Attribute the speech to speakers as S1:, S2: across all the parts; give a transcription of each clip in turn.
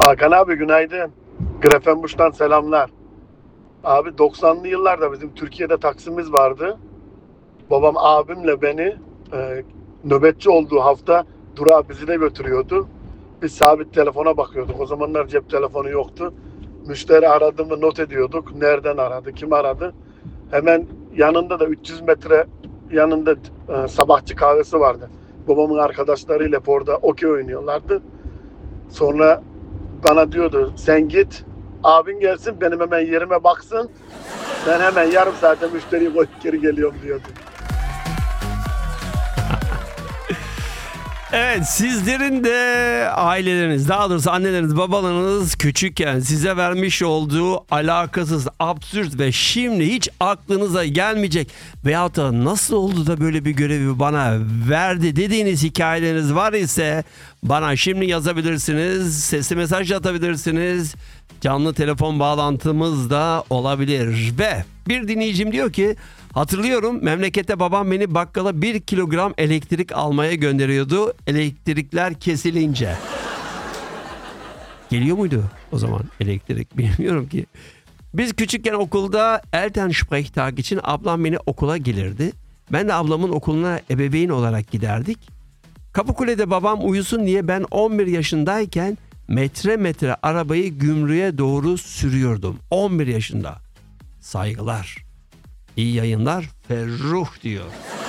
S1: Hakan abi günaydın. Grafenburg'dan selamlar. Abi 90'lı yıllarda bizim Türkiye'de taksimiz vardı. Babam abimle beni nöbetçi olduğu hafta durağa bizi de götürüyordu. Biz sabit telefona bakıyorduk. O zamanlar cep telefonu yoktu. Müşteri aradı mı not ediyorduk. Nereden aradı, kim aradı. Hemen yanında da 300 metre yanında sabahçı kahvesi vardı. Babamın arkadaşlarıyla hep orada okey oynuyorlardı. Sonra bana diyordu sen git abin gelsin benim hemen yerime baksın. Ben hemen yarım saate müşteriyi koyup geri geliyorum diyordu.
S2: Evet, sizlerin de aileleriniz, daha doğrusu anneleriniz, babalarınız küçükken size vermiş olduğu alakasız, absürt ve şimdi hiç aklınıza gelmeyecek veyahut da nasıl oldu da böyle bir görevi bana verdi dediğiniz hikayeleriniz var ise bana şimdi yazabilirsiniz, sesli mesaj atabilirsiniz, canlı telefon bağlantımız da olabilir. Ve bir dinleyicim diyor ki, hatırlıyorum memlekette babam beni bakkala 1 kilogram elektrik almaya gönderiyordu. Elektrikler kesilince. Geliyor muydu o zaman elektrik? Bilmiyorum ki. Biz küçükken okulda Elternsprechtag için ablam beni okula gelirdi. Ben de ablamın okuluna ebeveyn olarak giderdik. Kapıkule'de babam uyusun diye ben 11 yaşındayken metre metre arabayı gümrüğe doğru sürüyordum. 11 yaşında. Saygılar. İyi yayınlar Ferruh diyor.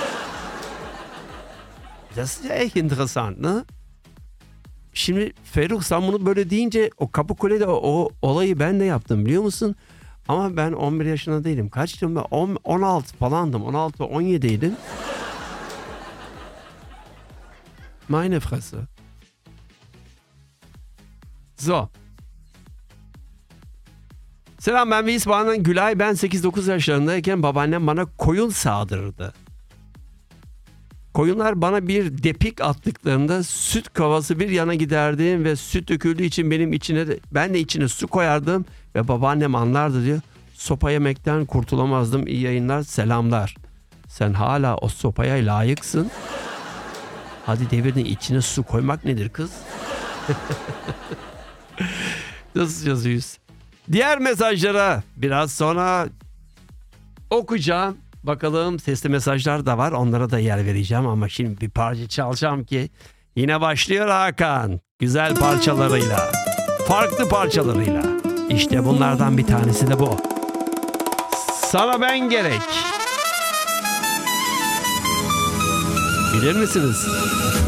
S2: Das ist ja echt interessant, ne? Şimdi Ferruh sen bunu böyle deyince o Kapıkule'de o olayı ben de yaptım biliyor musun? Ama ben 11 yaşında değilim. Kaçtım ben? 16 falandım. 16-17'ydim. Meine Fresse. So. Selam, ben Wiesbaden'dan Gülay. Ben 8-9 yaşlarındayken babaannem bana koyun sağdırırdı. Koyunlar bana bir depik attıklarında süt kovası bir yana giderdim ve süt döküldüğü için ben de içine su koyardım ve babaannem anlardı diyor. Sopa yemekten kurtulamazdım. İyi yayınlar, selamlar. Sen hala o sopaya layıksın. Hadi devirdin, içine su koymak nedir kız? Nasıl yazıyoruz? Diğer mesajlara biraz sonra okuyacağım. Bakalım sesli mesajlar da var. Onlara da yer vereceğim ama şimdi bir parça çalacağım ki yine başlıyor Hakan. Güzel parçalarıyla. Farklı parçalarıyla. İşte bunlardan bir tanesi de bu. Sana ben gerek. Bilir misiniz?